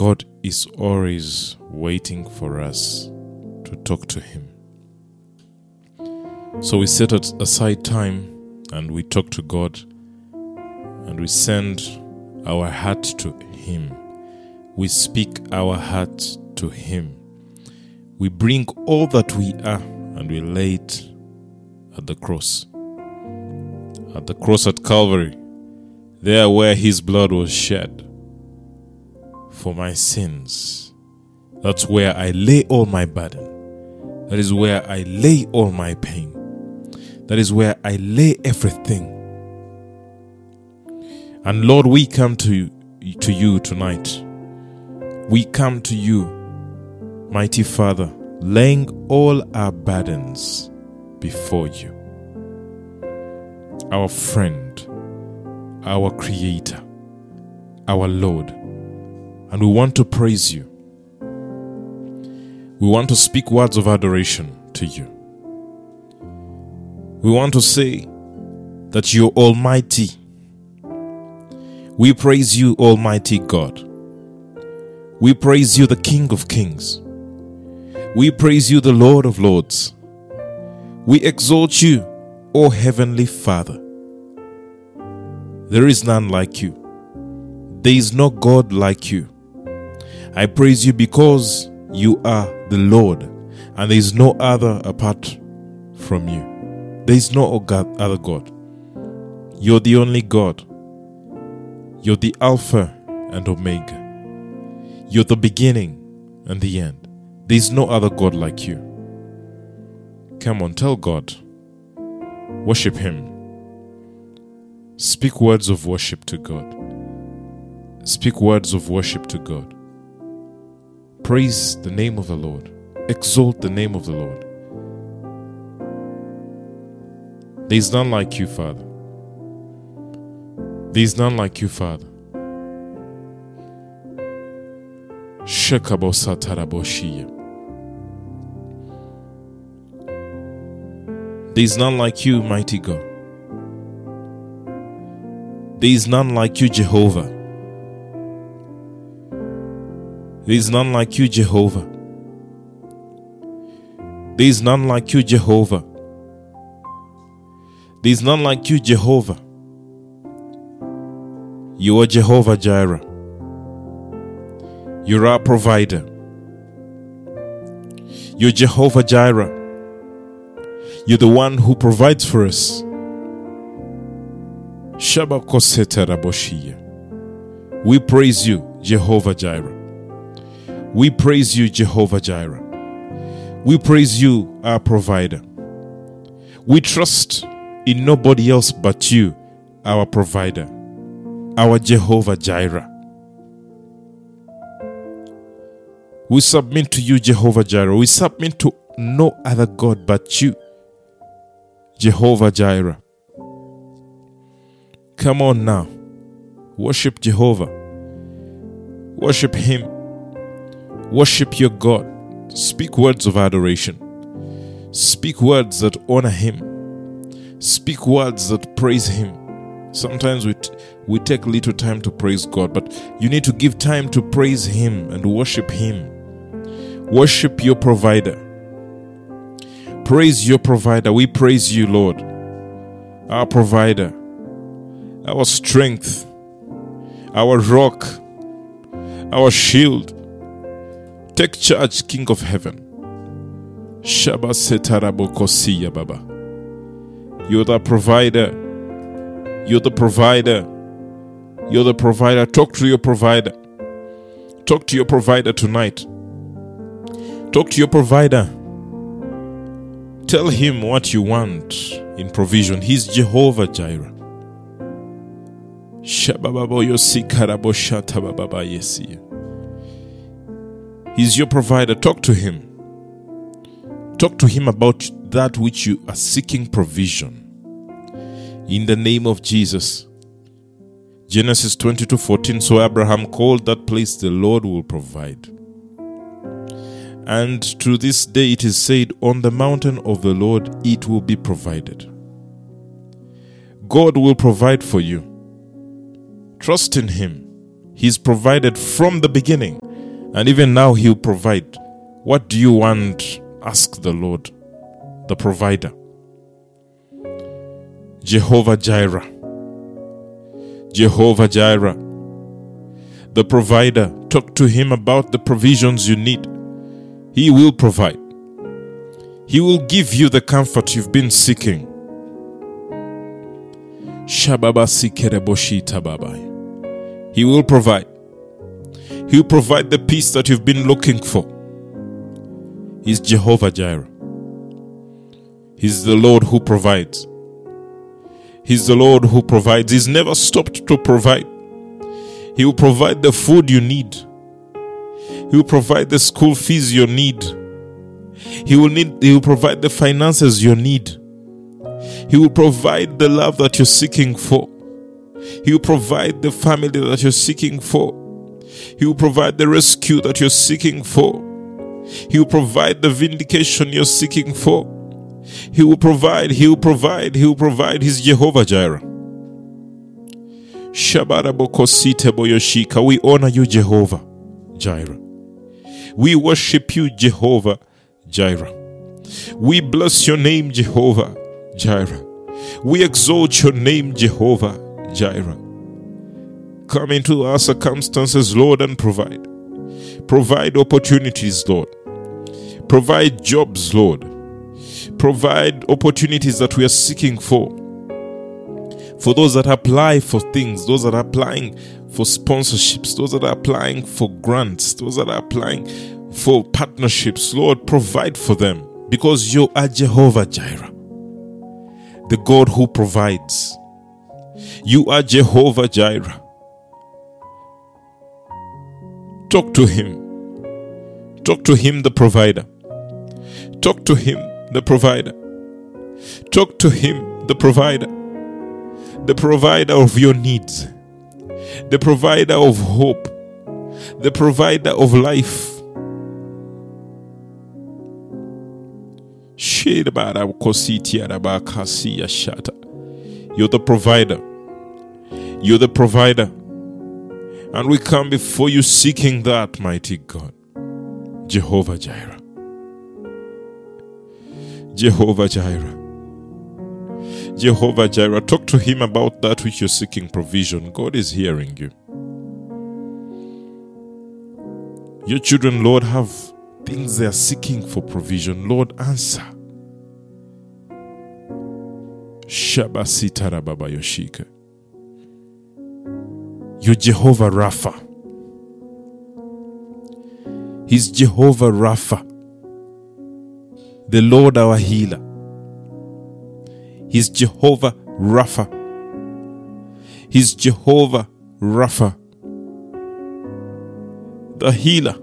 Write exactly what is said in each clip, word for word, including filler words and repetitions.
God is always waiting for us to talk to Him. So we set aside time and we talk to God and we send our heart to Him. We speak our heart to Him. We bring all that we are and we lay it at the cross. At the cross at Calvary, there where His blood was shed for my sins. That's where I lay all my burden. That is where I lay all my pain. That is where I lay everything. And Lord, we come to, to you tonight. We come to you, mighty Father, laying all our burdens before you. Our friend, our Creator, our Lord. And we want to praise you. We want to speak words of adoration to you. We want to say that you're almighty. We praise you, Almighty God. We praise you, the King of Kings. We praise you, the Lord of Lords. We exalt you, O Heavenly Father. There is none like you. There is no God like you. I praise you because you are the Lord, and there is no other apart from you. There is no other God. You're the only God. You're the Alpha and Omega. You're the beginning and the end. There is no other God like you. Come on, tell God. Worship Him. Speak words of worship to God. Speak words of worship to God. Praise the name of the Lord. Exalt the name of the Lord. There is none like you, Father. There is none like you, Father. Shekabosataraboshia. There is none like you, mighty God. There is none like you, Jehovah. There is none like you, Jehovah. There is none like you, Jehovah. There is none like you, Jehovah. You are Jehovah Jireh. You're our provider. You're Jehovah Jireh. You're the one who provides for us. We praise you, Jehovah Jireh. We praise you, Jehovah Jireh. We praise you, our provider. We trust in nobody else but you, our provider, our Jehovah Jireh. We submit to you, Jehovah Jireh. We submit to no other God but you, Jehovah Jireh. Come on now. Worship Jehovah. Worship Him. Worship your God. Speak words of adoration. Speak words that honor Him. Speak words that praise Him. Sometimes we, t- we take little time to praise God, but you need to give time to praise Him and worship Him. Worship your provider. Praise your provider. We praise you, Lord, our provider, our strength, our rock, our shield. Take charge, King of Heaven. Shaba setarabokosiya Baba. You're the provider. You're the provider. You're the provider. Talk to your provider. Talk to your provider tonight. Talk to your provider. Tell him what you want in provision. He's Jehovah Jireh. He's your provider. Talk to him. Talk to him about that which you are seeking provision. In the name of Jesus. Genesis twenty-two fourteen. So Abraham called that place, the Lord will provide. And to this day it is said, on the mountain of the Lord it will be provided. God will provide for you. Trust in him. He's provided from the beginning. And even now He'll provide. What do you want? Ask the Lord, the provider. Jehovah Jireh. Jehovah Jireh, the provider. Talk to Him about the provisions you need. He will provide. He will give you the comfort you've been seeking. He will provide. He will provide the peace that you've been looking for. He's Jehovah Jireh. He's the Lord who provides. He's the Lord who provides. He's never stopped to provide. He will provide the food you need. He will provide the school fees you need. He will need. He will provide the finances you need. He will provide the love that you're seeking for. He will provide the family that you're seeking for. He will provide the rescue that you're seeking for. He will provide the vindication you're seeking for. He will provide, He will provide, He will provide. He's Jehovah Jireh. We honor you, Jehovah Jireh. We worship you, Jehovah Jireh. We bless your name, Jehovah Jireh. We exalt your name, Jehovah Jireh. Come into our circumstances, Lord, and provide. Provide opportunities, Lord. Provide jobs, Lord. Provide opportunities that we are seeking for. For those that apply for things, those that are applying for sponsorships, those that are applying for grants, those that are applying for partnerships, Lord, provide for them, because you are Jehovah Jireh, the God who provides. You are Jehovah Jireh. Talk to Him. Talk to Him, the provider. Talk to Him, the provider. Talk to Him, the provider. The provider of your needs. The provider of hope. The provider of life. You're the provider. You're the provider. And we come before you seeking that, mighty God. Jehovah Jireh. Jehovah Jireh. Jehovah Jireh. Talk to Him about that which you're seeking provision. God is hearing you. Your children, Lord, have things they are seeking for provision. Lord, answer. Shabasitara Baba Yoshika. You're Jehovah Rapha. He's Jehovah Rapha, the Lord our healer. He's Jehovah Rapha. He's Jehovah Rapha, the healer.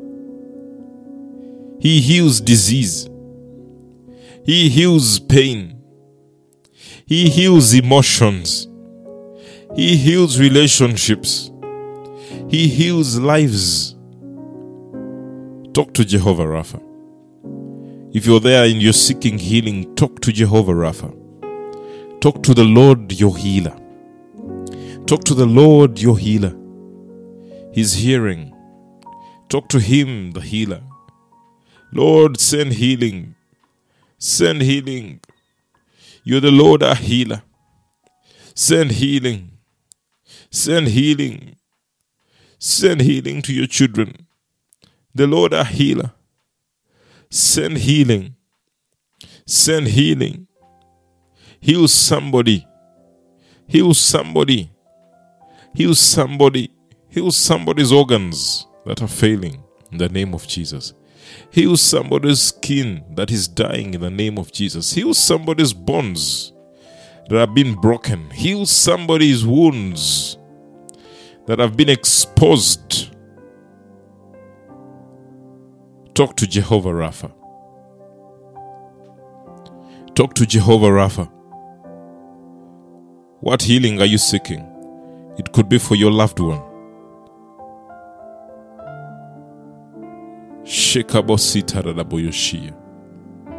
He heals disease. He heals pain. He heals emotions. He heals relationships. He heals lives. Talk to Jehovah Rapha. If you're there and you're seeking healing, talk to Jehovah Rapha. Talk to the Lord, your healer. Talk to the Lord, your healer. He's hearing. Talk to Him, the healer. Lord, send healing. Send healing. You're the Lord, our healer. Send healing. Send healing. Send healing to your children. The Lord, our healer. Send healing. Send healing. Heal somebody. Heal somebody. Heal somebody. Heal somebody's organs that are failing in the name of Jesus. Heal somebody's skin that is dying in the name of Jesus. Heal somebody's bones that have been broken. Heal somebody's wounds that have been exposed. Talk to Jehovah Rapha. Talk to Jehovah Rapha. What healing are you seeking? It could be for your loved one. Shekabositaraboyoshia.